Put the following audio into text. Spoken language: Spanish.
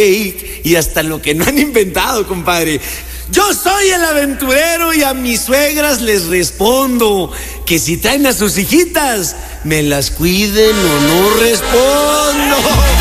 y hasta lo que no han inventado, compadre. Yo soy el aventurero y a mis suegras les respondo que si traen a sus hijitas, me las cuiden o no respondo.